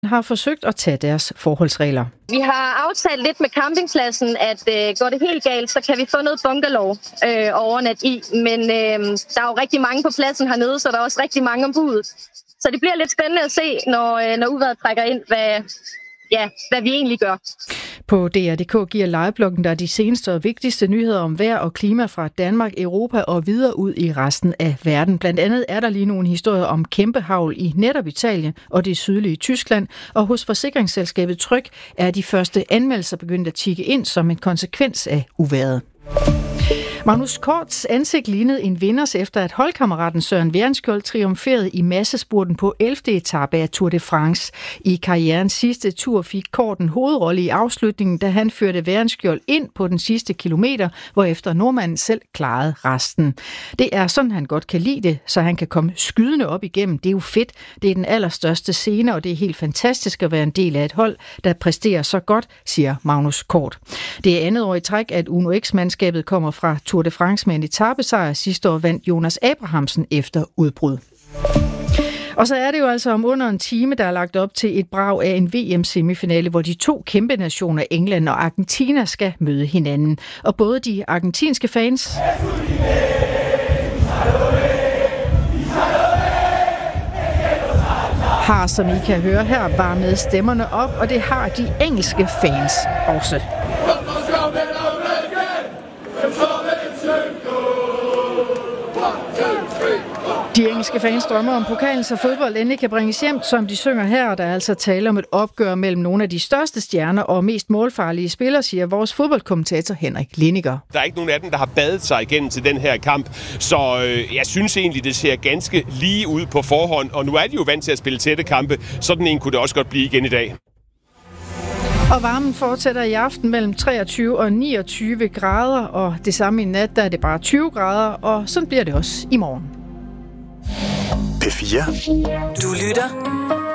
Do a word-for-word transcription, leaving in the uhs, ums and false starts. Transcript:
har forsøgt at tage deres forholdsregler. Vi har aftalt lidt med campingpladsen, at øh, går det helt galt, så kan vi få noget bungalow øh, overnat i. Men øh, der er jo rigtig mange på pladsen hernede, så der er også rigtig mange om budet. Så det bliver lidt spændende at se, når, øh, når uvejret trækker ind, hvad, ja, hvad vi egentlig gør. På D R punktum d k giver Livebloggen der de seneste og vigtigste nyheder om vejr og klima fra Danmark, Europa og videre ud i resten af verden. Blandt andet er der lige nogle historier om kæmpehagl i netop Italien og det sydlige Tyskland. Og hos forsikringsselskabet Tryg er de første anmeldelser begyndt at tikke ind som en konsekvens af uvejret. Magnus Korts ansigt lignede en vinders efter, at holdkammeraten Søren Værenskjold triumferede i massespurten på ellevte etape af Tour de France. I karrierens sidste tur fik Kort en hovedrolle i afslutningen, da han førte Værenskjold ind på den sidste kilometer, hvorefter nordmanden selv klarede resten. Det er sådan, han godt kan lide det, så han kan komme skydende op igennem. Det er jo fedt. Det er den allerstørste scene, og det er helt fantastisk at være en del af et hold, der præsterer så godt, siger Magnus Kort. Det er andet år i træk, at Uno X-mandskabet kommer fra Tour de France med en etapesejr. Sidste år vandt Jonas Abrahamsen efter udbrud. Og så er det jo altså om under en time, der er lagt op til et brag af en V M-semifinale, hvor de to kæmpe nationer, England og Argentina, skal møde hinanden. Og både de argentinske fans har, som I kan høre her, varmet stemmerne op, og det har de engelske fans også. De engelske fans drømmer om pokalen, så fodbold endelig kan bringes hjem, som de synger her. Der er altså tale om et opgør mellem nogle af de største stjerner og mest målfarlige spillere, siger vores fodboldkommentator Henrik Lindiger. Der er ikke nogen af dem, der har badet sig igennem til den her kamp, så øh, jeg synes egentlig, det ser ganske lige ud på forhånd. Og nu er de jo vant til at spille tætte kampe, sådan en kunne det også godt blive igen i dag. Og varmen fortsætter i aften mellem treogtyve og niogtyve grader, og det samme i nat, der er det bare tyve grader, og sådan bliver det også i morgen. P fire. Du lytter